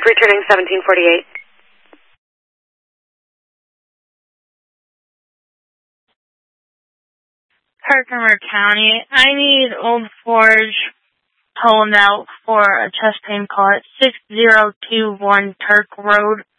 Group returning 1748. Herkimer County. I need Old Forge pulling out for a chest pain call at 6021 Turk Road.